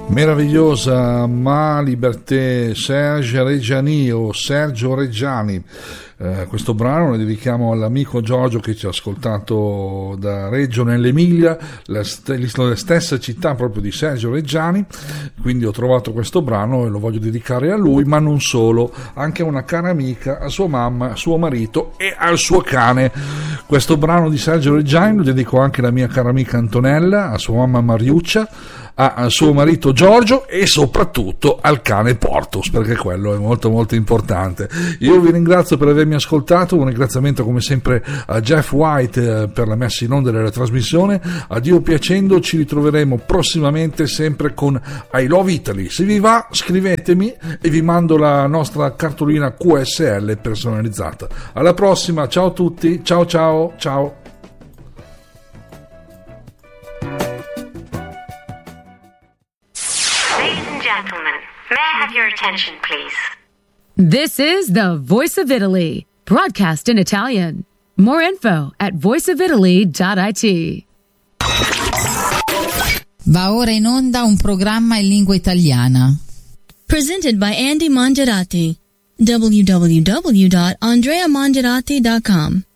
Meravigliosa Ma Liberté, Serge Reggiani o Sergio Reggiani. Questo brano lo dedichiamo all'amico Giorgio che ci ha ascoltato da Reggio nell'Emilia, la stessa città proprio di Sergio Reggiani. Quindi ho trovato questo brano e lo voglio dedicare a lui, ma non solo, anche a una cara amica, a sua mamma, a suo marito e al suo cane. Questo brano di Sergio Reggiani lo dedico anche alla mia cara amica Antonella, a sua mamma Mariuccia, al suo marito Giorgio e soprattutto al cane Portus, perché quello è molto molto importante. Io vi ringrazio per avermi ascoltato, un ringraziamento come sempre a Jeff White per la messa in onda della trasmissione. A Dio piacendo ci ritroveremo prossimamente sempre con I Love Italy. Se vi va scrivetemi e vi mando la nostra cartolina QSL personalizzata. Alla prossima, ciao a tutti, ciao ciao ciao. Gentlemen, may I have your attention, please? This is the Voice of Italy, broadcast in Italian. More info at voiceofitaly.it. Va ora in onda un programma in lingua italiana. Presented by Andy Mangiarati. www.andreamangiarati.com